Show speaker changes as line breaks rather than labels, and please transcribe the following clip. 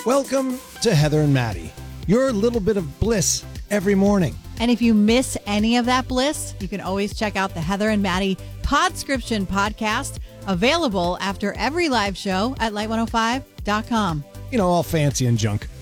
Welcome to Heather and Maddie, your little bit of bliss every morning.
And if you miss any of that bliss, you can always check out the Heather and Maddie Podscription podcast, available after every live show at light105.com.
You know, all fancy and junk.